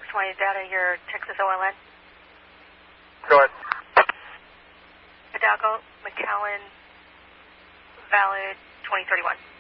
620 data, your Texas OLN. Go ahead. Hidalgo, McAllen, valid 2031.